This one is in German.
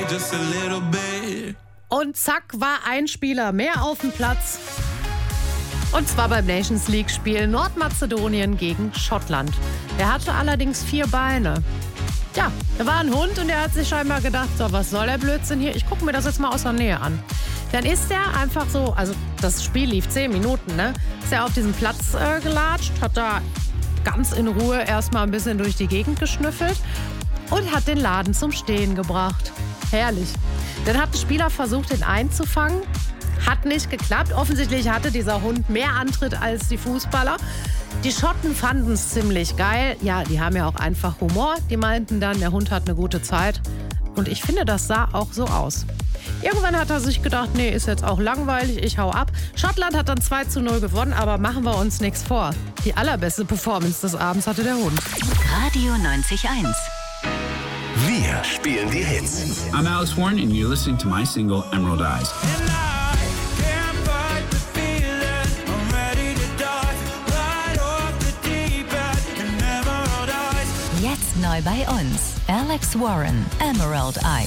just a little bit. Und zack, war ein Spieler mehr auf dem Platz. Und zwar beim Nations League-Spiel Nordmazedonien gegen Schottland. Er hatte allerdings 4 Beine. Ja, er war ein Hund und er hat sich scheinbar gedacht, so, was soll der Blödsinn hier? Ich gucke mir das jetzt mal aus der Nähe an. Dann ist er einfach so, also das Spiel lief 10 Minuten, ne? Ist er auf diesen Platz gelatscht, hat da ganz in Ruhe erstmal ein bisschen durch die Gegend geschnüffelt und hat den Laden zum Stehen gebracht. Herrlich. Dann hat ein Spieler versucht, ihn einzufangen. Hat nicht geklappt. Offensichtlich hatte dieser Hund mehr Antritt als die Fußballer. Die Schotten fanden es ziemlich geil. Ja, die haben ja auch einfach Humor. Die meinten dann, der Hund hat eine gute Zeit. Und ich finde, das sah auch so aus. Irgendwann hat er sich gedacht, nee, ist jetzt auch langweilig, ich hau ab. Schottland hat dann 2:0 gewonnen, aber machen wir uns nichts vor. Die allerbeste Performance des Abends hatte der Hund. Radio 90.1. Wir spielen die Hits. I'm Alex Warren and you're listening to my single Emerald Eyes. And I can't fight the feeling. I'm ready to dive right off the deep end. And Emerald Eyes. Jetzt neu bei uns. Alex Warren, Emerald Eyes.